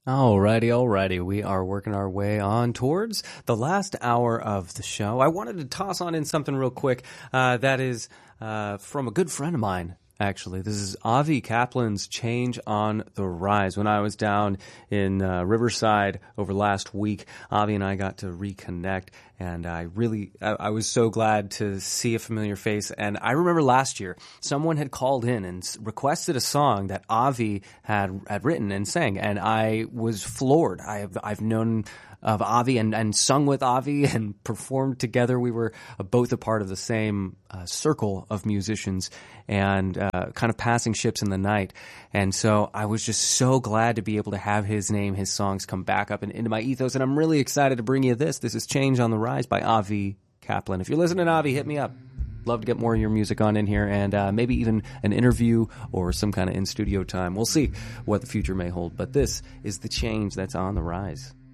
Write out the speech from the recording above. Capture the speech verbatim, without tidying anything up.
Alrighty, alrighty. We are working our way on towards the last hour of the show. I wanted to toss on in something real quick uh, that is uh, from a good friend of mine, actually. This is Avi Kaplan's Change on the Rise. When I was down in uh, Riverside over last week, Avi and I got to reconnect, and I really, I, I was so glad to see a familiar face. And I remember last year, someone had called in and requested a song that Avi had had written and sang, and I was floored. I have, I've known of Avi and, and sung with Avi and performed together. We were uh, both a part of the same uh, circle of musicians and uh, kind of passing ships in the night. And so I was just so glad to be able to have his name, his songs come back up and into my ethos. And I'm really excited to bring you this. This is Change on the Rise by Avi Kaplan. If you're listening, Avi, hit me up. Love to get more of your music on in here, and uh, maybe even an interview or some kind of in-studio time. We'll see what the future may hold. But this is the change that's on the rise.